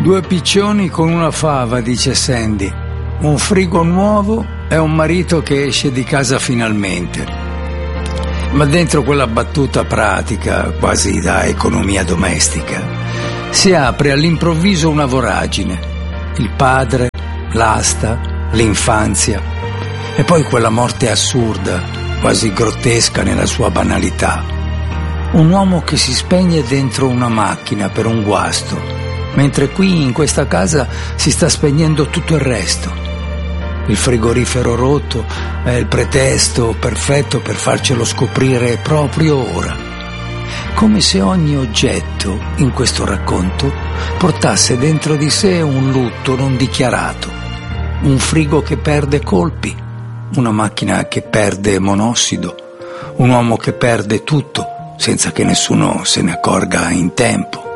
Due piccioni con una fava, dice Sandy. Un frigo nuovo e un marito che esce di casa finalmente. Ma dentro quella battuta pratica, quasi da economia domestica, si apre all'improvviso una voragine. Il padre, l'asta, l'infanzia e poi quella morte assurda, quasi grottesca nella sua banalità. Un uomo che si spegne dentro una macchina per un guasto, mentre qui in questa casa si sta spegnendo tutto il resto. Il frigorifero rotto è il pretesto perfetto per farcelo scoprire proprio ora. Come se ogni oggetto in questo racconto portasse dentro di sé un lutto non dichiarato. Un frigo che perde colpi, una macchina che perde monossido, un uomo che perde tutto senza che nessuno se ne accorga in tempo.